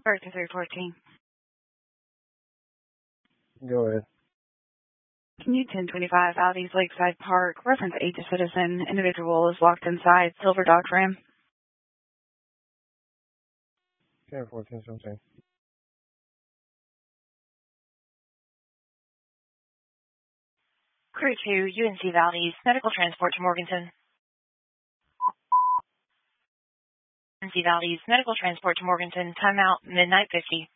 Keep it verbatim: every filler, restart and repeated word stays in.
Bertha three fourteen. Go ahead. Can you ten twenty-five Valdez Lakeside Park, reference age of citizen, individual is locked inside, silver Dodge Ram. ten fourteen seventeen. Crew two, U N C Valdez, medical transport to Morganton. U N C Valdez, medical transport to Morganton, timeout, midnight fifty.